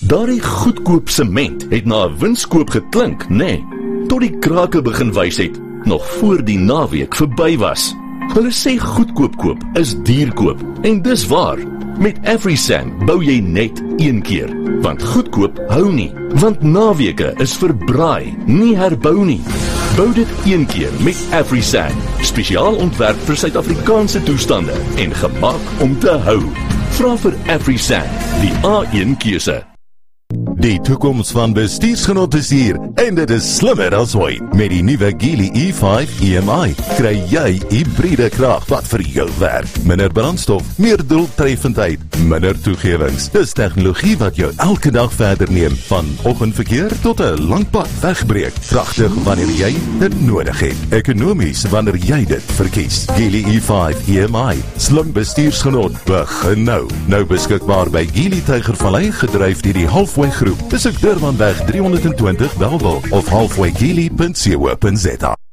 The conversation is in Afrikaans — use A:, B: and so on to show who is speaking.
A: Daardie goedkoop sement het na 'n winskoop geklink, nê? Tot die krake begin wys het, nog voor die naweek verby was. Hulle sê goedkoop koop is duur koop, en dis waar. Met AfriSam bou jy net een keer, want goedkoop hou nie, want naweke is verbraai, nie herbou nie. Bou dit een keer met AfriSam, spesiaal ontwerp vir Suid-Afrikaanse toestande en gemaak om te hou. Vra vir AfriSam, die A1 keuse.
B: Die toekoms van bestuursgenot is hier en dit is slimmer as ooit. Met die nuwe Geely E5 EMI kry jy hybride krag wat vir jou werk. Minder brandstof, meer doeltreffendheid, minder toegewings. Dis tegnologie wat jou elke dag verder neem, van oggendverkeer tot 'n lang pad wegbreek. Pragtig wanneer jy dit nodig het. Ekonomies wanneer jy dit verkies. Geely E5 EMI, slim bestuursgenot, begin nou. Nou beskikbaar by Geely Tygervallei, gedryf deur die Halfway Groep. Besoek Durbanweg 320 Bellville of halfwaygeely.co.za.